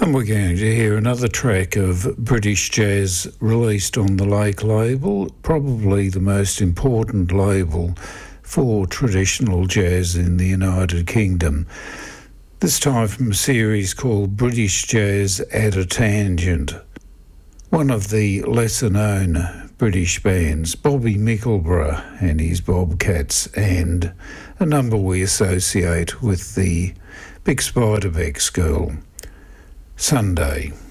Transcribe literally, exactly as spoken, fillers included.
And we're going to hear another track of British jazz released on the Lake label, probably the most important label for traditional jazz in the United Kingdom. This time from a series called British Jazz at a Tangent. One of the lesser-known British bands, Bobby Mickleborough and his Bobcats, and a number we associate with the Big Spiderbeck School. Sunday.